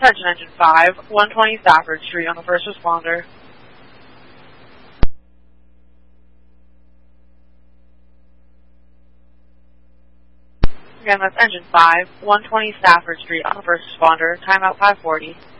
Attention Engine 5, 120 Stafford Street on the first responder. Again, that's Engine 5, 120 Stafford Street on the first responder, timeout 540.